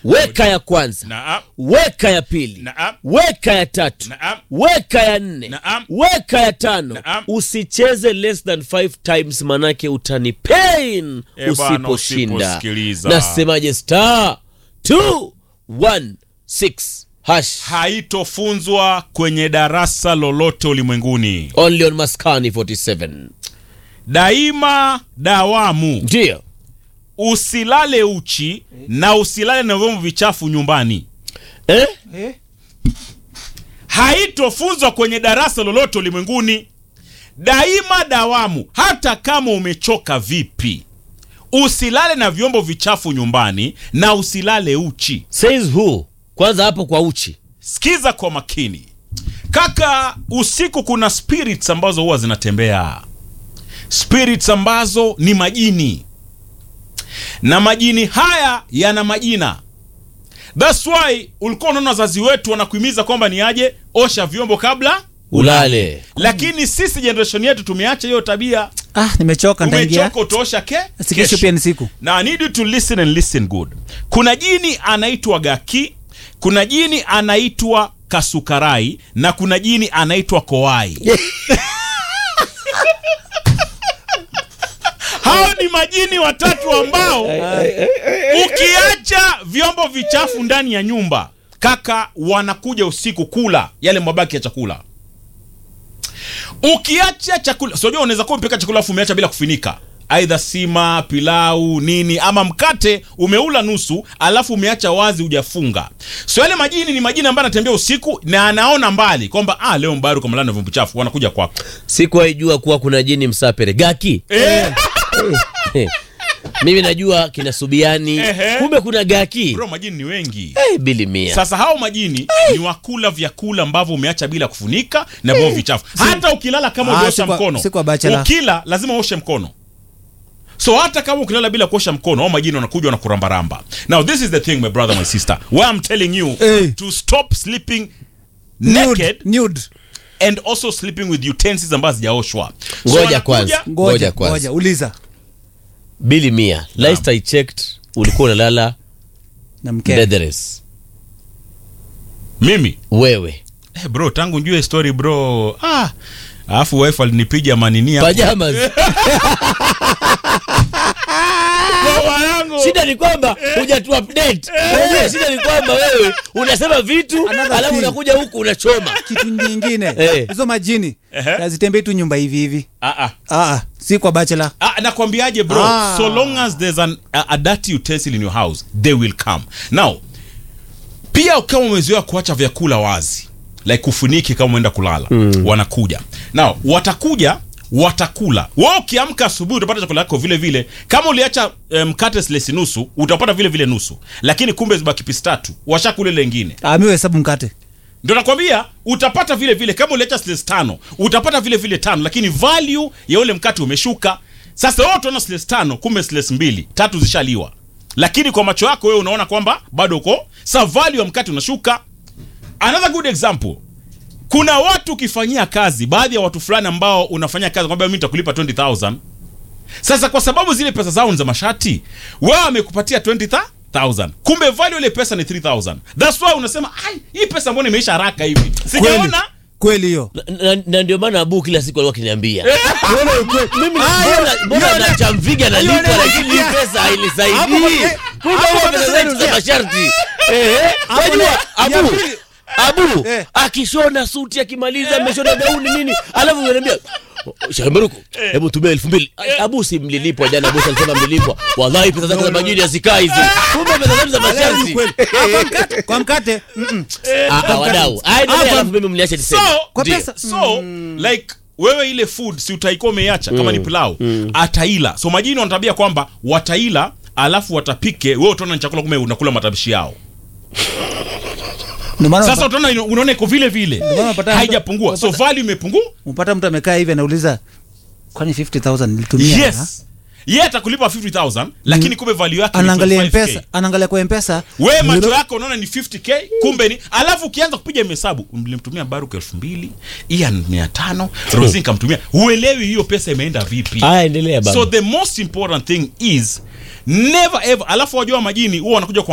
Weka ya kwanza. Naam. Weka ya pili. Naam. Weka ya tatu. Naam. Weka ya 4. Naam. Weka ya 5. Naam. Usicheze less than 5 times, manake utani pain usiposhinda. usiposikiliza. Nasemaje? star 216 hash. Haitofunzwa kwenye darasa lolote ulimwenguni. Only on Maskani 47. Daima dawamu. Ndio. Usilale uchi na usilale na vyombo vichafu nyumbani. Haitofunzwa kwenye darasa lolote ulimwenguni. Daima dawamu, hata kama umechoka vipi, usilale na vyombo vichafu nyumbani na usilale uchi. Says who? Kwanza hapo kwa uchi. Sikiza kwa makini. Kaka, usiku kuna spirits ambazo huwa zinatembea. Spirits ambazo ni majini. Na majini haya yana majina. That's why ulikuwa unaona wazazi wetu wanakuhimiza kwamba ni aje osha vyombo kabla ulale. Lakini sisi generation yetu tumeacha hiyo tabia. Nimechoka ndangia. Umechoka utaosha kesho pia ni siku. Now I need you to listen and listen good. Kuna jini anaitwa Gaki, kuna jini anaitwa Kasukarai, na kuna jini anaitwa Kowai. Hao ni majini watatu ambao ukiacha vyombo vichafu ndani ya nyumba, kaka, wanakuja usiku kula yale mabaki ya chakula. Ukiacha chakula, sio unaweza kumpika chakula afu umeacha bila kufinika. Aidha sima, pilau, nini, ama mkate umeula nusu alafu umeacha wazi hujafunga. So yale majini ni majini ambayo anatembea usiku na anaona mbali kwamba leo Mbaru kwa mlana vyombo vichafu wanakuja kwako. Siku haijua kuwa kuna jini Msapere. Gaki. Mimi najua kina Subiani. Kumbe kuna Gaki. Bro, majini ni wengi. Bili mia. Sasa hao majini ni wakula vyakula ambavyo umeacha bila kufunika na vyombo vichafu. Hata ukilala kama uosha mkono. Ukila lazima uoshe mkono. So hata kama ukilala bila kuosha mkono, hao majini wanakuja na kurambaramba. Now this is the thing, my brother, my sister. Why I'm telling you to stop sleeping nude. And also sleeping with utensils ambazo hazijaoshwa. Ngoja kwanza. Uliza. Bili mia. Last I checked, ulikuwa unalala na mke. Bederes. Mimi? Wewe. Bro, tangu njue story bro. Alafu wife alinipiga manini hapo. Pajamas. Shida ni kwamba hujatu update. Shida ni kwamba wewe unasema vitu alafu unakuja huku unachoma kitu nyingine. Hizo majini lazitembea tu nyumba hivi hivi. Si kwa bachelor. Nakwambiaje bro, so long as there's a dirty utensil in your house, they will come. Now, pia kama umezoea kuacha vyakula wazi, like kufuniki kama umeenda kulala, wanakuja. Now, watakula. Wao ukiamka asubuhi utapata chakula yako vile vile. Kama uliacha mkate slice nusu, utapata vile vile nusu. Lakini kumbe zibaki piece 3, washakula ile nyingine. Mimi hesabu mkate. Ndio nakwambia utapata vile vile. Kama uliacha slice 5, utapata vile vile 5, lakini value ya ule mkate umeshuka. Sasa wewe utaona slice 5, kumbe slice 2, 3 zishaliwa. Lakini kwa macho yako wewe unaona kwamba bado uko. Sa value ya mkate unashuka. Another good example. Kuna watu ukifanyia kazi, baadhi ya watu fulani ambao unafanyia kazi kwamba mimi nitakulipa 20,000. Sasa kwa sababu zile pesa zao ni za mashati, wao wamekupatia 20,000. Kumbe value ile pesa ni 3,000. That's why unasema, hii pesa mbona imeisha haraka hivi? Sijaona kweli hiyo. Na ndio maana Abu kila siku alikuwa akiniambia, mimi mbona nachamviga na lipo lakini hii pesa hainisaidii. Kumbe hiyo pesa zetu za masharti. Abu akishona suti akimaliza ameshona gauni nini, alafu unaniambia Shambruko, hebu tumia 2,000. Abu si mlilipwa jana, bosi alisema mlilipwa. Wallahi pesa zako za majini hazikai hizi. Kumbe pesa zetu za masharti. Kwa mkate. Wadau. Alafu mimi mliacha niseme. Kwa pesa. So like wewe ile food si utaikuwa umeacha kama ni pilau, ataila. So majini wanatabia kwamba wataila alafu watapike, wewe utaona chakula kumbe unakula matabishi yao. Sasa unaona iko vile vile. Haijapungua. So value imepungua. Unapata mtu amekaa hivi anauliza, kwani 50,000 nilitumia? Yes. Yeye atakulipa 50,000 lakini kumbe value yake ni 25,000. Anaangalia kwa M-Pesa. Wewe macho yako unaona ni 50k, kumbe ni alafu ukianza kupiga hesabu, mlimtumia Baruku 2,000, Ian 500, Rosin kamtumia. Uelewi hiyo pesa imeenda vipi? Endelea baba. So the most important thing is never ever, alafu wajua majini huwa wanakuja